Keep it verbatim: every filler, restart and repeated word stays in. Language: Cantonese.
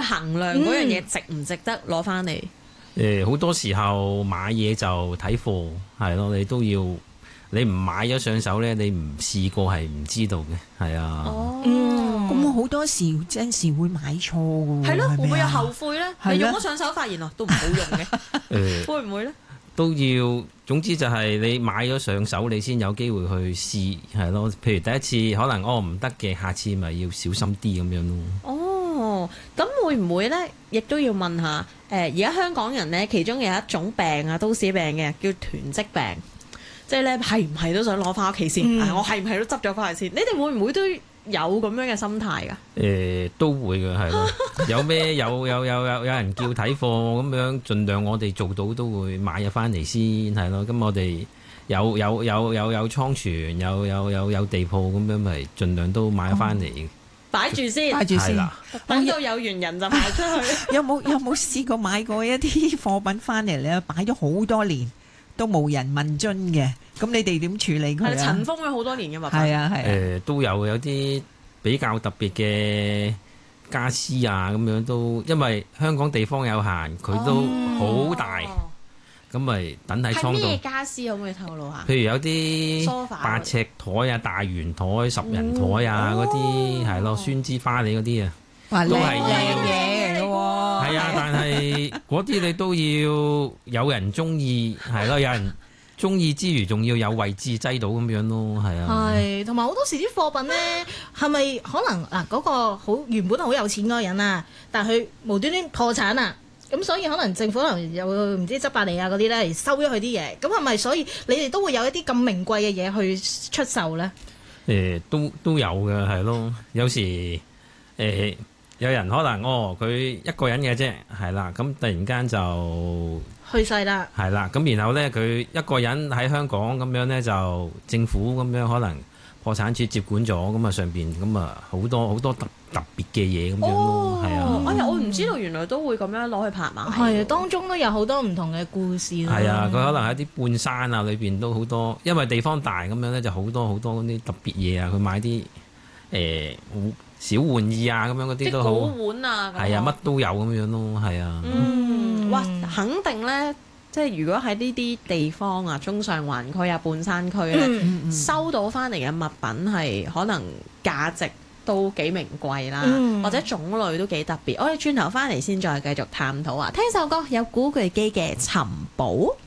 衡量嗰樣嘢值唔值得攞翻嚟？ 誒好多時候買嘢就睇貨，係咯，你都要你唔買咗上手咧，你唔試過係唔知道嘅，係啊。 哦， 咁我好多時真係會買錯嘅喎。 係咯， 係咪啊會唔會有後悔咧？ 係咧你用咗上手發現啊，都唔好用嘅， 誒會唔會咧？ 都要，總之就係你買咗上手，你先有機會去試，係咯。譬如第一次可能哦唔得嘅，下次咪要小心啲咁樣咯。 哦，咁會唔會咧？亦都要問下誒，而家香港人咧，其中有一種病啊，都市病嘅，叫囤積病，即係咧係唔係都想攞翻屋企先？ 嗯啊我係唔係都執咗翻去先？你哋會唔會都有咁樣嘅心態㗎？ 誒、都會嘅，係咯。有咩有有有有有人叫睇貨咁樣，盡量我哋做到都會買咗翻嚟先，係咯。咁我哋有有有有有倉存，有有有有地鋪咁樣，咪盡量都買咗翻嚟。 擺住先， 擺住先。 係啦， 等到有緣人就賣出去。 有冇有冇試過買過一啲貨品翻嚟咧，擺咗好多年都無人問津嘅？咁你哋點處理佢係啊？ 塵封咗好多年嘅物品。 係啊係誒、 啊。 都有有啲比較特別嘅家私啊，咁樣都因為香港地方有限，佢都好大， 哦咁咪等喺倉係咩度。 家私可唔可以透露下？ 譬如有啲 Sofa 八尺台啊、大圓台、十人台啊嗰啲，係咯，酸枝花梨嗰啲啊。 哇，靚都係要嘢嚟嘅喎。 係啊，但係嗰啲你都要有人中意，係咯，有人中意之餘，仲要有位置擠到咁樣咯，係啊。 係，同埋好多時啲貨品咧，係咪可能嗱嗰個好原本好有錢嗰個人啊，但係佢無端端破產啊，咁所以可能政府可能有唔知執百利啊嗰啲咧嚟收咗佢啲嘢，咁係咪所以你哋都會有一啲咁名貴嘅嘢去出售咧？ 誒、都都有嘅，係咯。有時誒、有人可能哦，佢一個人嘅啫，係啦，咁突然間就去世啦， 係啦，咁然後咧佢一個人喺香港咁樣咧，就政府咁樣可能破產處接管咗，咁啊上邊咁啊好多好多特特別嘅嘢咁樣咯，係啊。 哎呀，我唔知道原來都會咁樣攞去拍賣。 係啊，當中都有好多唔同嘅故事啦。 係啊，佢可能喺啲半山啊，裏邊都好多，因為地方大咁樣咧，就好多好多嗰啲特別嘢啊。佢買啲誒、小玩意啊，咁樣嗰啲啲古都好， 碗啊，咁係啊， 咯乜都有咁樣咯，係啊。 嗯，哇，肯定咧，即係如果喺呢啲地方啊，中上環區啊、半山區咧， 嗯收到翻嚟嘅物品係可能價值都幾名貴啦， 嗯或者種類都幾特別。我哋轉頭翻嚟先再繼續探討啊！聽首歌有古巨基嘅《尋寶》。